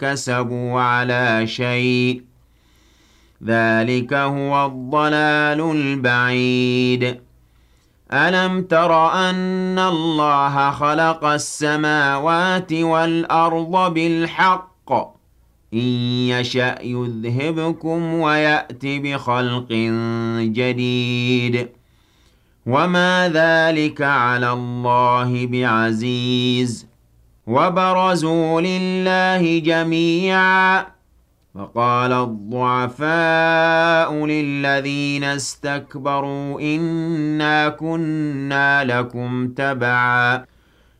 كسبوا على شيء، ذلك هو الضلال البعيد. ألم تر أن الله خلق السماوات والأرض بالحق إن يشأ يذهبكم ويأت بخلق جديد وما ذلك على الله بعزيز. وبرزوا لله جميعا فقال الضعفاء للذين استكبروا إنا كنا لكم تبعا